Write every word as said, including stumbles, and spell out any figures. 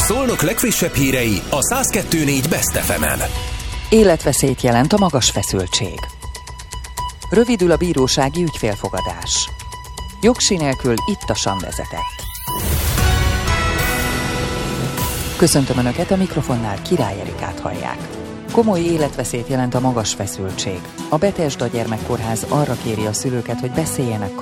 Szolnok legfrissebb hírei a száz kettő négy Best ef emen. Életveszélyt jelent a magas feszültség. Rövidül a bírósági ügyfélfogadás. Jogsi nélkül ittasan vezetett. Köszöntöm Önöket, a mikrofonnál Király Erikát hallják. Komoly életveszélyt jelent a magas feszültség. A Bethesda Gyermekkórház arra kéri a szülőket, hogy beszéljenek